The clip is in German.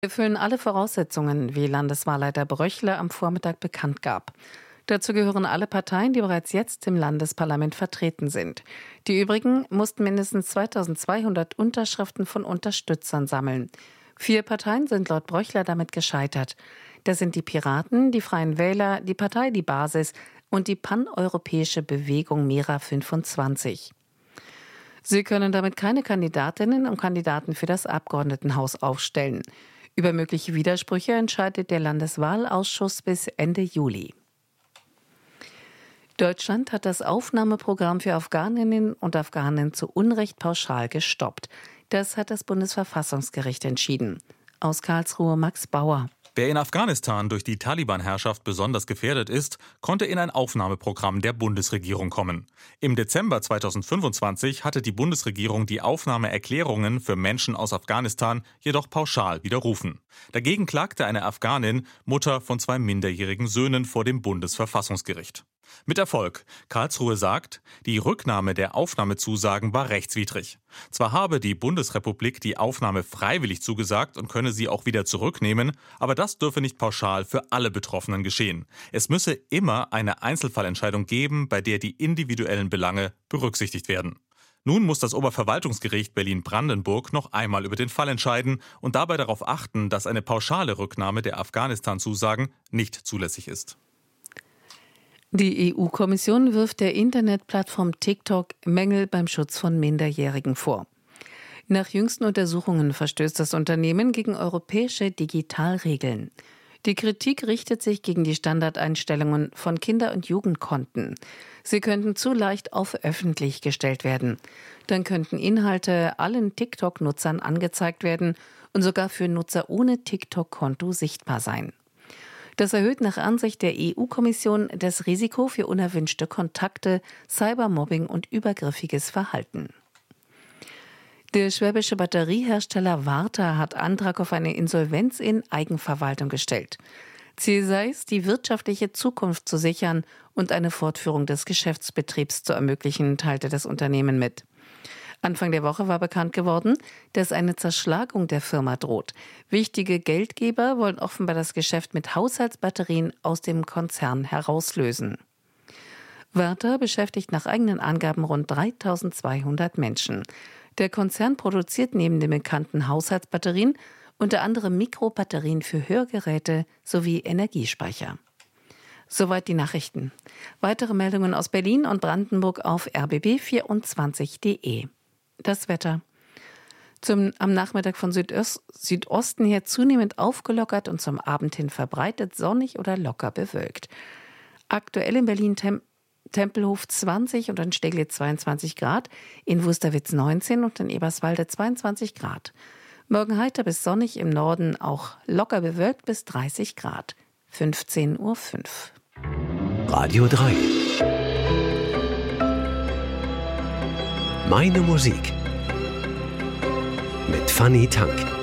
Erfüllen alle Voraussetzungen, wie Landeswahlleiter Bröchle am Vormittag bekannt gab. Dazu gehören alle Parteien, die bereits jetzt im Landesparlament vertreten sind. Die übrigen mussten mindestens 2200 Unterschriften von Unterstützern sammeln. 4 Parteien sind laut Bröchler damit gescheitert. Das sind die Piraten, die Freien Wähler, die Partei Die Basis und die paneuropäische Bewegung Mera25. Sie können damit keine Kandidatinnen und Kandidaten für das Abgeordnetenhaus aufstellen. Über mögliche Widersprüche entscheidet der Landeswahlausschuss bis Ende Juli. Deutschland hat das Aufnahmeprogramm für Afghaninnen und Afghanen zu Unrecht pauschal gestoppt. Das hat das Bundesverfassungsgericht entschieden. Aus Karlsruhe Max Bauer. Wer in Afghanistan durch die Taliban-Herrschaft besonders gefährdet ist, konnte in ein Aufnahmeprogramm der Bundesregierung kommen. Im Dezember 2025 hatte die Bundesregierung die Aufnahmeerklärungen für Menschen aus Afghanistan jedoch pauschal widerrufen. Dagegen klagte eine Afghanin, Mutter von 2 minderjährigen Söhnen, vor dem Bundesverfassungsgericht. Mit Erfolg. Karlsruhe sagt, die Rücknahme der Aufnahmezusagen war rechtswidrig. Zwar habe die Bundesrepublik die Aufnahme freiwillig zugesagt und könne sie auch wieder zurücknehmen, aber das dürfe nicht pauschal für alle Betroffenen geschehen. Es müsse immer eine Einzelfallentscheidung geben, bei der die individuellen Belange berücksichtigt werden. Nun muss das Oberverwaltungsgericht Berlin-Brandenburg noch einmal über den Fall entscheiden und dabei darauf achten, dass eine pauschale Rücknahme der Afghanistan-Zusagen nicht zulässig ist. Die EU-Kommission wirft der Internetplattform TikTok Mängel beim Schutz von Minderjährigen vor. Nach jüngsten Untersuchungen verstößt das Unternehmen gegen europäische Digitalregeln. Die Kritik richtet sich gegen die Standardeinstellungen von Kinder- und Jugendkonten. Sie könnten zu leicht auf öffentlich gestellt werden. Dann könnten Inhalte allen TikTok-Nutzern angezeigt werden und sogar für Nutzer ohne TikTok-Konto sichtbar sein. Das erhöht nach Ansicht der EU-Kommission das Risiko für unerwünschte Kontakte, Cybermobbing und übergriffiges Verhalten. Der schwäbische Batteriehersteller Varta hat Antrag auf eine Insolvenz in Eigenverwaltung gestellt. Ziel sei es, die wirtschaftliche Zukunft zu sichern und eine Fortführung des Geschäftsbetriebs zu ermöglichen, teilte das Unternehmen mit. Anfang der Woche war bekannt geworden, dass eine Zerschlagung der Firma droht. Wichtige Geldgeber wollen offenbar das Geschäft mit Haushaltsbatterien aus dem Konzern herauslösen. Varta beschäftigt nach eigenen Angaben rund 3200 Menschen. Der Konzern produziert neben den bekannten Haushaltsbatterien unter anderem Mikrobatterien für Hörgeräte sowie Energiespeicher. Soweit die Nachrichten. Weitere Meldungen aus Berlin und Brandenburg auf rbb24.de. Das Wetter. Am Nachmittag von Südosten her zunehmend aufgelockert und zum Abend hin verbreitet sonnig oder locker bewölkt. Aktuell in Berlin Tempelhof 20 und in Steglitz 22 Grad, in Wusterwitz 19 und in Eberswalde 22 Grad. Morgen heiter bis sonnig, im Norden auch locker bewölkt bis 30 Grad. 15:05 Uhr. Radio 3. Meine Musik mit Fanny Tank.